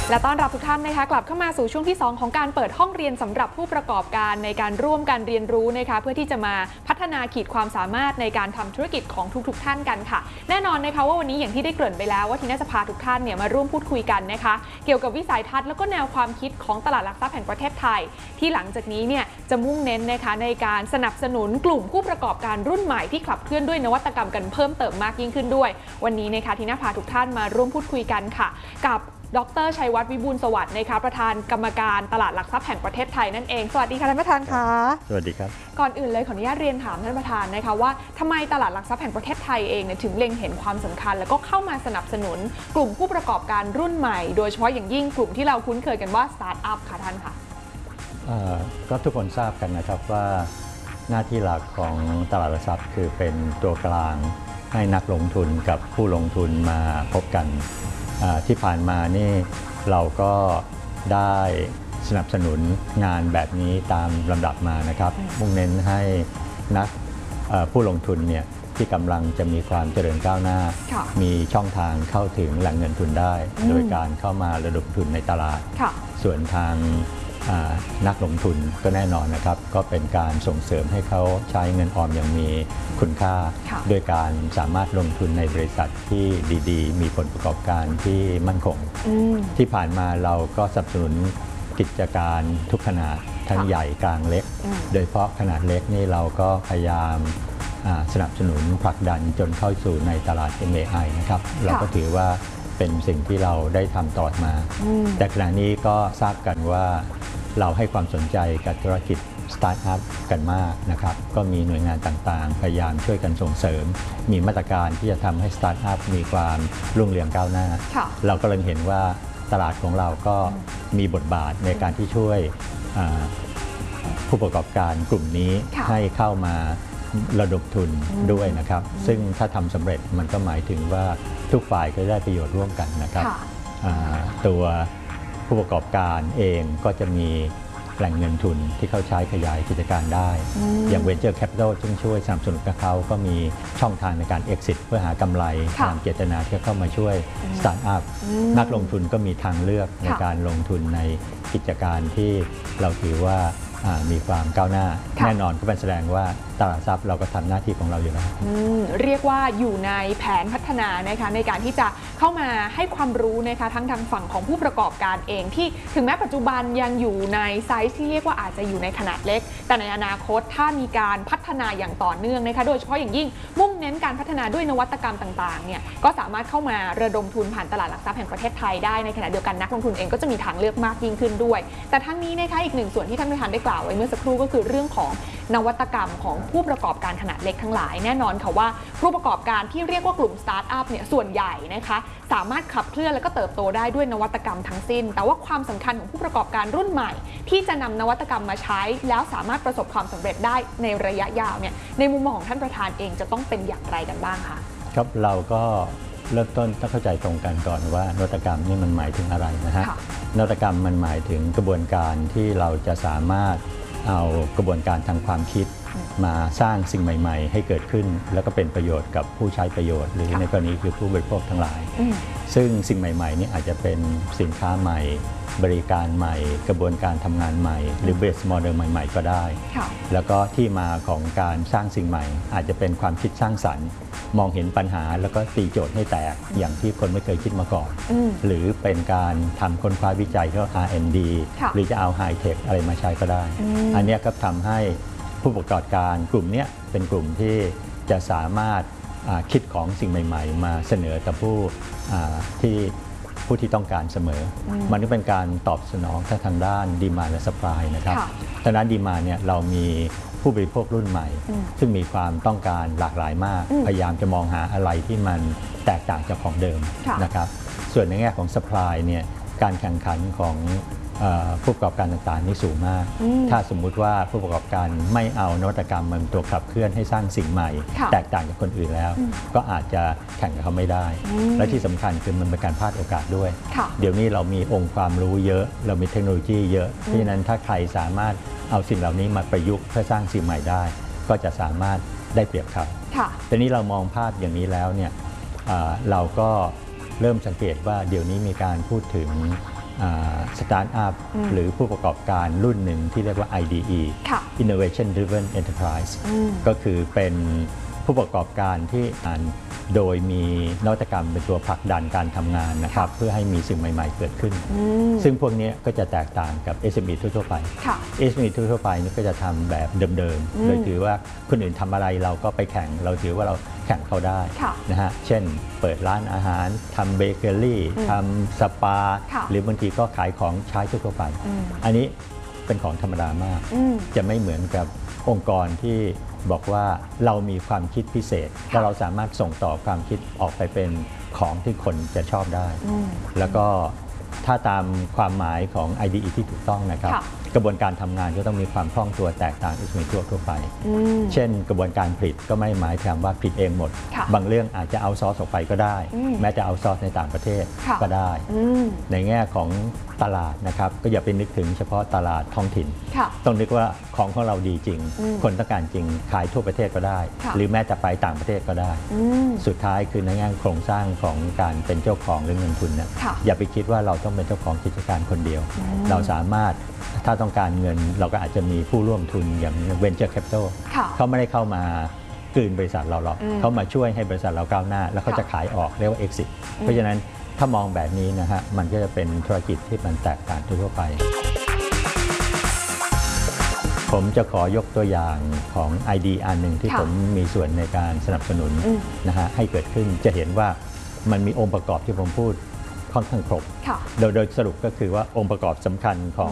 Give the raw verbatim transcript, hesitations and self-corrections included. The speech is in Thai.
และต้อนรับทุกท่านนะคะกลับเข้ามาสู่ช่วงที่สองของการเปิดห้องเรียนสำหรับผู้ประกอบการในการร่วมกันเรียนรู้นะคะเพื่อที่จะมาพัฒนาขีดความสามารถในการทำธุรกิจของทุกๆท่านกันค่ะแน่นอนนะคะว่าวันนี้อย่างที่ได้เกริ่นไปแล้วว่าทีน่าจะพาทุกท่านเนี่ยมาร่วมพูดคุยกันนะคะเกี่ยวกับวิสัยทัศน์แล้วก็แนวความคิดของตลาดหลักทรัพย์แห่งประเทศไทยที่หลังจากนี้เนี่ยจะมุ่งเน้นนะคะในการสนับสนุนกลุ่มผู้ประกอบการรุ่นใหม่ที่ขับเคลื่อนด้วยนวัตกรรมกันเพิ่มเติมมากยิ่งขึ้นด้วยวันนี้นะคะทีน่าพาทุกท่านมาร่วมพูดคุยกันค่ะกับดร.ชัยวัฒน์วิบูลย์สวัสดิ์นะคะประธานกรรมการตลาดหลักทรัพย์แห่งประเทศไทยนั่นเองสวัสดีค่ะท่านประธานค่ะสวัสดีครับก่อนอื่นเลยขออนุญาตเรียนถามท่านประธานนะคะว่าทำไมตลาดหลักทรัพย์แห่งประเทศไทยเองเนี่ยถึงเล็งเห็นความสำคัญแล้วก็เข้ามาสนับสนุนกลุ่มผู้ประกอบการรุ่นใหม่โดยเฉพาะอย่างยิ่งกลุ่มที่เราคุ้นเคยกันว่าสตาร์ทอัพค่ะท่านค่ะก็ทุกคนทราบกันนะครับว่าหน้าที่หลักของตลาดหลักทรัพย์คือเป็นตัวกลางให้นักลงทุนกับผู้ลงทุนมาพบกันที่ผ่านมานี่เราก็ได้สนับสนุนงานแบบนี้ตามลำดับมานะครับมุ่งเน้นให้นักผู้ลงทุนเนี่ยที่กำลังจะมีความเจริญก้าวหน้ามีช่องทางเข้าถึงแหล่งเงินทุนได้โดยการเข้ามาระดมทุนในตลาดส่วนทางนักลงทุนก็แน่นอนนะครับก็เป็นการส่งเสริมให้เขาใช้เงินออมอย่างมีคุณค่าด้วยการสามารถลงทุนในบริษัทที่ดีๆมีผลประกอบการที่มั่นคงที่ผ่านมาเราก็สนับสนุนกิจการทุกขนาดทั้งใหญ่กลางเล็กโดยเฉพาะขนาดเล็กนี่เราก็พยายามสนับสนุนผลักดันจนเข้าสู่ในตลาด เอ็ม เอ ไอ นะครับเราก็ถือว่าเป็นสิ่งที่เราได้ทำต่อมาแต่ขณะนี้ก็ทราบกันว่าเราให้ความสนใจกับธุรกิจสตาร์ทอัพกันมากนะครับก็มีหน่วยงานต่างๆพยายามช่วยกันส่งเสริมมีมาตรการที่จะทำให้สตาร์ทอัพมีความรุ่งเรืองก้าวหน้าเราก็เลยเห็นว่าตลาดของเราก็มีบทบาทในการที่ช่วยผู้ประกอบการกลุ่มนี้ให้เข้ามาระดมทุนด้วยนะครับซึ่งถ้าทำสำเร็จมันก็หมายถึงว่าทุกฝ่ายก็ได้ประโยชน์ร่วมกันนะครับตัวผู้ประกอบการเองก็จะมีแหล่งเงินทุนที่เขาใช้ขยายกิจการได้อย่าง Venture Capital ซึ่งช่วยสนับสนุนกับเขาก็มีช่องทางในการ Exit เพื่อหากำไรตามเจตนาที่เข้ามาช่วยสตาร์ทอัพนักลงทุนก็มีทางเลือกในการลงทุนในกิจการที่เราถือว่ามีความก้าวหน้าแน่นอนก็เป็นแสดงว่าตลาดทรัพย์เราก็ทำหน้าที่ของเราอยู่แล้วเรียกว่าอยู่ในแผนพัฒนานะคะในการที่จะเข้ามาให้ความรู้นะคะทั้งทางฝั่งของผู้ประกอบการเองที่ถึงแม้ปัจจุบันยังอยู่ในไซส์ที่เรียกว่าอาจจะอยู่ในขนาดเล็กแต่ในอนาคตถ้ามีการพัฒนาอย่างต่อเนื่องนะคะโดยเฉพาะอย่างยิ่งมุ่งเน้นการพัฒนาด้วยนวัตกรรมต่างๆเนี่ยก็สามารถเข้ามาระดมทุนผ่านตลาดหลักทรัพย์แห่งประเทศไทยได้ในขณะเดียวกันนักลงทุนเองก็จะมีทางเลือกมากยิ่งขึ้นด้วยแต่ทั้งนี้นะคะอีกหนึ่งส่วนที่ท่านประธานได้กล่าวไว้เมื่อสักครู่ก็คือเรื่องของนวัตกรรมของผู้ประกอบการขนาดเล็กทั้งหลายแน่นอนค่ะว่าผู้ประกอบการที่เรียกว่ากลุ่มสตาร์ทอัพเนี่ยส่วนใหญ่นะคะสามารถขับเคลื่อนและก็เติบโตได้ด้วยนวัตกรรมทั้งสิ้นแต่ว่าความสำคัญของผู้ประกอบการรุ่นใหม่ที่จะนำนวัตกรรมมาใช้แล้วสามารถประสบความสำเร็จได้ในระยะยาวเนี่ยในมุมมองของท่านประธานเองจะต้องเป็นอย่างไรกันบ้างคะครับเราก็เริ่มต้นต้องเข้าใจตรงกันก่อนว่านวัตกรรมนี่มันหมายถึงอะไรนะฮะนวัตกรรมมันหมายถึงกระบวนการที่เราจะสามารถเอากระบวนการทางความคิดมาสร้างสิ่งใหม่ๆให้เกิดขึ้นแล้วก็เป็นประโยชน์กับผู้ใช้ประโยชน์หรือในกรณีคือผู้บริโภคทั้งหลายซึ่งสิ่งใหม่ๆนี้อาจจะเป็นสินค้าใหม่บริการใหม่กระบวนการทำงานใหม่หรือ business model ใหม่ๆก็ได้แล้วก็ที่มาของการสร้างสิ่งใหม่อาจจะเป็นความคิดสร้างสรรค์มองเห็นปัญหาแล้วก็ตีโจทย์ให้แตกอย่างที่คนไม่เคยคิดมาก่อนหรือเป็นการทำค้นคว้าวิจัยเรียกว่า อาร์ แอนด์ ดี หรือจะเอาไฮเทคอะไรมาใช้ก็ได้อันนี้ก็ทำให้ผู้ประกอบการกลุ่มนี้เป็นกลุ่มที่จะสามารถคิดของสิ่งใหม่ๆมาเสนอกับผู้ที่ผู้ที่ต้องการเสมอมันก็เป็นการตอบสนองทางด้านดีมานด์และซัพพลายนะครับทางด้านดีมานด์เนี่ยเรามีผู้บริโภครุ่นใหม่ซึ่งมีความต้องการหลากหลายมากพยายามจะมองหาอะไรที่มันแตกต่างจากของเดิมนะครับส่วนในแง่ของซัพพลายเนี่ยการแข่งขันของผู้ประกอบการต่างๆนี่สูงมากถ้าสมมุติว่าผู้ประกอบการไม่เอานวัตกรรมมันตัวขับเคลื่อนให้สร้างสิ่งใหม่แตกต่างจากคนอื่นแล้วก็อาจจะแข่งกับเขาไม่ได้และที่สำคัญคือมันเป็นการพลาดโอกาสด้วยเดี๋ยวนี้เรามีองค์ความรู้เยอะเรามีเทคโนโลยีเยอะเพราะฉะนั้นถ้าใครสามารถเอาสิ่งเหล่านี้มาประยุกต์เพื่อสร้างสิ่งใหม่ได้ก็จะสามารถได้เปรียบเขาแต่นี้เรามองภาพอย่างนี้แล้วเนี่ยเราก็เริ่มสังเกตว่าเดี๋ยวนี้มีการพูดถึงสตาร์ทอัพหรือผู้ประกอบการรุ่นหนึ่งที่เรียกว่า ไอ ดี อีค่ะ Innovation Driven Enterprise อืมก็คือเป็นผู้ประกอบการที่อ่านโดยมีนวัตกรรมเป็นตัวผลักดันการทำงานนะครับเพื่อให้มีสิ่งใหม่ๆเกิดขึ้น ซึ่งพวกนี้ก็จะแตกต่างกับ เอส เอ็ม อี ทั่วๆไปค่ะเอส เอ็ม อี ทั่วๆไปนี่ก็จะทำแบบเดิมๆโดยถือว่าคนอื่นทำอะไรเราก็ไปแข่งเราถือว่าเราแข่งเขาได้ค่ะนะฮะเช่นเปิดร้านอาหารทำเบเกอรี่ทำสปาค่ะหรือบางทีก็ขายของใช้ทั่วๆไป อันนี้เป็นของธรรมดามากอืมจะไม่เหมือนกับองค์กรที่บอกว่าเรามีความคิดพิเศษและเราสามารถส่งต่อความคิดออกไปเป็นของที่คนจะชอบได้ แล้วก็ถ้าตามความหมายของ ไอ ดี อี ที่ถูกต้องนะครับค่ะกระบวนการทำงานก็ต้องมีความคล่องตัวแตกต่างจากทั่วทั่วไปอืมเช่น กระบวนการผลิตก็ไม่หมายความว่าผลิตเองหมดค่ะบางเรื่องอาจจะเอาซอร์สออกไปก็ได้อืมแม้จะเอาซอร์สในต่างประเทศค่ะก็ได้อืมในแง่ของตลาดนะครับก็อย่าไปนึกถึงเฉพาะตลาดท้องถิ่นค่ะต้องนึกว่าของของเราดีจริงอืมคนต้องการจริงขายทั่วประเทศก็ได้ค่ะหรือแม้แต่ไปต่างประเทศก็ได้อืมสุดท้ายคือในแง่โครงสร้างของการเป็นเจ้าของหรือเงินทุนนะค่ะอย่าไปคิดว่าเราต้องเป็นเจ้าของกิจการคนเดียว เราสามารถถ้าต้องการเงินเราก็อาจจะมีผู้ร่วมทุนอย่าง Venture Capital ค่ะเขาไม่ได้เข้ามากลืนบริษัทเราหรอกอืมเขามาช่วยให้บริษัทเราก้าวหน้า แล้วเขาค่ะจะขายออกเรียกว่า exit เพราะฉะนั้นถ้ามองแบบนี้นะฮะมันก็จะเป็นธุรกิจที่มันแตกต่างทั่วไป ผมจะขอยกตัวอย่างของ ไอ ดี อันหนึ่งที่ค่ะผมมีส่วนในการสนับสนุนอืมนะฮะให้เกิดขึ้นจะเห็นว่ามันมีองค์ประกอบที่ผมพูดค่อนข้างครบค่ะโดยโดยสรุปก็คือว่าองค์ประกอบสำคัญของ